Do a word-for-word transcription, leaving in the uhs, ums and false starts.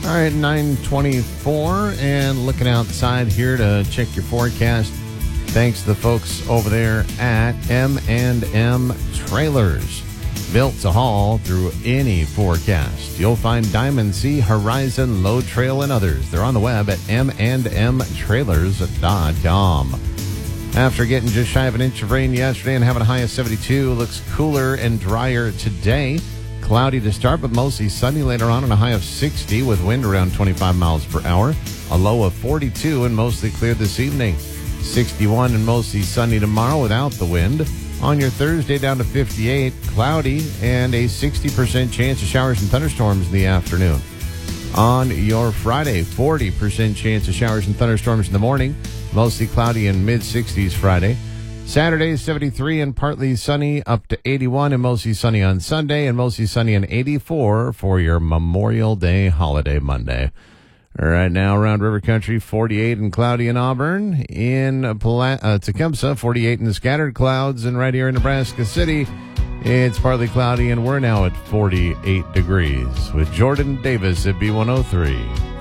All right, nine twenty-four, and looking outside here to check your forecast. Thanks to the folks over there at M and M Trailers. Built to haul through any forecast. You'll find Diamond Sea, Horizon, Low Trail, and others. They're on the web at m and m trailers dot com. After getting just shy of an inch of rain yesterday and having a high of seventy-two, looks cooler and drier today. Cloudy to start, but mostly sunny later on and a high of sixty with wind around twenty-five miles per hour. A low of forty-two and mostly clear this evening. sixty-one and mostly sunny tomorrow without the wind. On your Thursday, down to fifty-eight, cloudy, and a sixty percent chance of showers and thunderstorms in the afternoon. On your Friday, forty percent chance of showers and thunderstorms in the morning, mostly cloudy and mid-sixties Friday. Saturday, seventy-three and partly sunny, up to eighty-one, and mostly sunny on Sunday, and mostly sunny and eighty-four for your Memorial Day holiday Monday. Right now, around River Country, forty-eight and cloudy in Auburn. In Pala- uh, Tecumseh, forty-eight in the scattered clouds. And right here in Nebraska City, it's partly cloudy, and we're now at forty-eight degrees. With Jordan Davis at B one oh three.